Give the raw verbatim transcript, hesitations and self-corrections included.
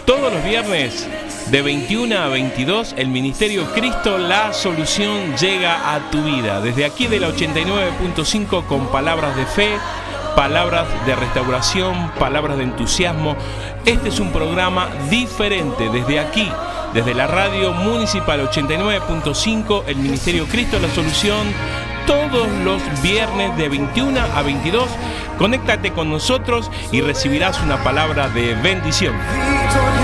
Todos los viernes de veintiuna a veintidós, el Ministerio Cristo La Solución llega a tu vida. Desde aquí de la ochenta y nueve punto cinco con palabras de fe, palabras de restauración, palabras de entusiasmo. Este es un programa diferente desde aquí, desde la radio municipal ochenta y nueve punto cinco, el Ministerio Cristo La Solución, todos los viernes de veintiuna a veintidós. Conéctate con nosotros y recibirás una palabra de bendición.